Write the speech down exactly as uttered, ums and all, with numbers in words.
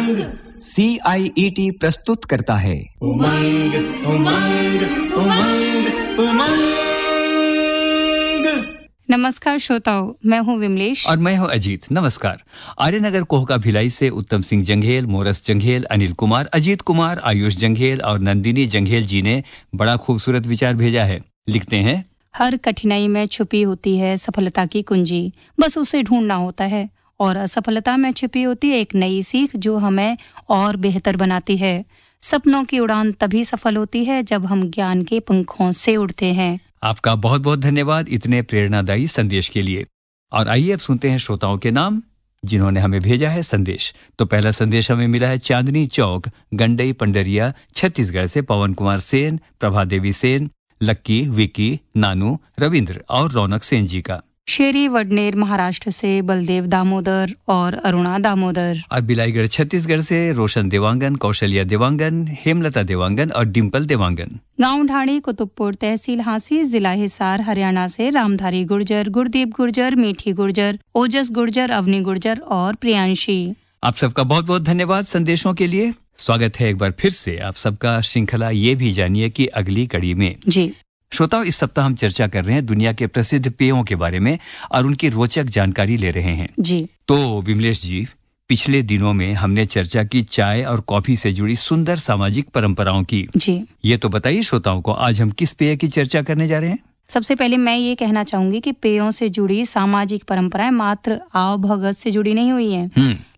उमंग सी आई E T प्रस्तुत करता है उमंग उमंग उमंग उमंग। नमस्कार श्रोताओ, मैं हूँ विमलेश और मैं हूँ अजीत। नमस्कार। आर्यनगर कोहका भिलाई से उत्तम सिंह जंघेल, मोरस जंघेल, अनिल कुमार, अजीत कुमार, आयुष जंघेल और नंदिनी जंघेल जी ने बड़ा खूबसूरत विचार भेजा है। लिखते हैं, हर कठिनाई में छुपी होती है सफलता की कुंजी, बस उसे ढूंढना होता है। और असफलता में छिपी होती है एक नई सीख जो हमें और बेहतर बनाती है। सपनों की उड़ान तभी सफल होती है जब हम ज्ञान के पंखों से उड़ते हैं। आपका बहुत बहुत धन्यवाद इतने प्रेरणादायी संदेश के लिए। और आइए अब सुनते हैं श्रोताओं के नाम जिन्होंने हमें भेजा है संदेश। तो पहला संदेश हमें मिला है चांदनी चौक, गंडई पंडरिया, छत्तीसगढ़ से पवन कुमार सेन, प्रभा देवी सेन, लक्की, विकी, नानू, रविंद्र और रौनक सेन जी का। शेरी वडनेर महाराष्ट्र से बलदेव दामोदर और अरुणा दामोदर। और बिलाईगढ़ छत्तीसगढ़ से रोशन देवांगन, कौशल्या देवांगन, हेमलता देवांगन और डिम्पल देवांगन। गांव ढाणी कुतुबपुर तहसील हांसी जिला हिसार हरियाणा से रामधारी गुर्जर, गुरदीप गुर्जर, मीठी गुर्जर, ओजस गुर्जर, अवनी गुर्जर और प्रियांशी। आप सबका बहुत बहुत धन्यवाद संदेशों के लिए। स्वागत है एक बार फिर से आप सबका श्रृंखला ये भी जानिए कि अगली कड़ी में। जी श्रोताओं, इस सप्ताह हम चर्चा कर रहे हैं दुनिया के प्रसिद्ध पेयों के बारे में और उनकी रोचक जानकारी ले रहे हैं। जी तो विमलेश जी, पिछले दिनों में हमने चर्चा की चाय और कॉफी से जुड़ी सुंदर सामाजिक परंपराओं की। जी ये तो बताइए श्रोताओं को, आज हम किस पेय की चर्चा करने जा रहे हैं? सबसे पहले मैं ये कहना चाहूंगी कि पेयों से जुड़ी सामाजिक परंपराएं मात्र आव भगत से जुड़ी नहीं हुई हैं,